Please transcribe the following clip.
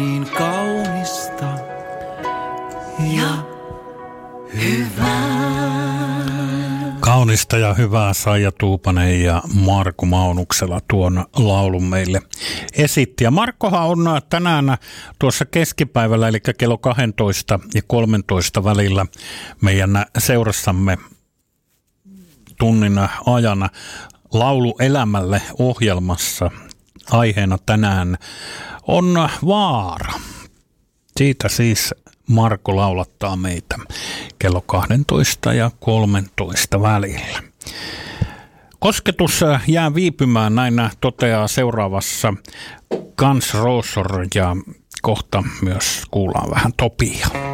Niin kaunista ja hyvää. Kaunista ja hyvää Saija Tuupanen ja Markku Maunuksela tuon laulun meille esitti. Ja Markkohan on tänään tuossa keskipäivällä, eli kello 12 ja 13 välillä meidän seurassamme tunnin ajana Laulu elämälle -ohjelmassa. Aiheena tänään on vaara. Siitä siis Markko laulattaa meitä kello 12 ja 13 välillä. Kosketus jää viipymään, näin toteaa seuraavassa Guns Roses, ja kohta myös kuullaan vähän Topia.